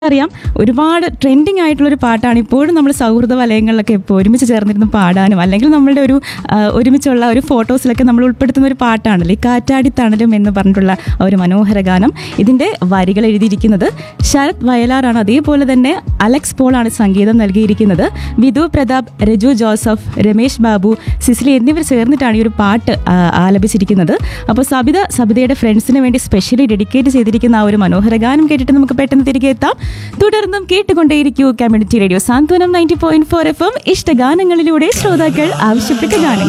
അറിയാം ഒരുപാട് ട്രെൻഡിങ് ആയിട്ടുള്ളൊരു പാട്ടാണ്. ഇപ്പോഴും നമ്മൾ സൗഹൃദ വലയങ്ങളിലൊക്കെ ഇപ്പോൾ ഒരുമിച്ച് ചേർന്നിരുന്ന് പാടാനും അല്ലെങ്കിൽ നമ്മളുടെ ഒരു ഒരുമിച്ചുള്ള ഒരു ഫോട്ടോസിലൊക്കെ നമ്മൾ ഉൾപ്പെടുത്തുന്ന ഒരു പാട്ടാണല്ലോ ഈ കാറ്റാടി തണലും എന്ന് പറഞ്ഞിട്ടുള്ള ഒരു മനോഹര ഗാനം. ഇതിൻ്റെ വരികൾ എഴുതിയിരിക്കുന്നത് ശരത് വയലാറാണ്. അതേപോലെ തന്നെ അലക്സ് പോളാണ് സംഗീതം നൽകിയിരിക്കുന്നത്. വിധു പ്രതാപ്, രജു ജോസഫ്, രമേശ് ബാബു, സിസിലി എന്നിവർ ചേർന്നിട്ടാണ് ഈ ഒരു പാട്ട് ആലപിച്ചിരിക്കുന്നത്. അപ്പോൾ സബിതയുടെ ഫ്രണ്ട്സിന് വേണ്ടി സ്പെഷ്യലി ഡെഡിക്കേറ്റ് ചെയ്തിരിക്കുന്ന ആ ഒരു മനോഹര ഗാനം കേട്ടിട്ട് നമുക്ക് പെട്ടെന്ന് തിരികെ എത്താം. തുടർന്നും കേട്ടുകൊണ്ടേയിരിക്കൂ കമ്മ്യൂണിറ്റി റേഡിയോ സാന്ത്വനം 90.4 FM. ഇഷ്ടഗാനങ്ങളിലൂടെ ശ്രോതാക്കൾ ആവശ്യപ്പെട്ട ഗാനങ്ങൾ.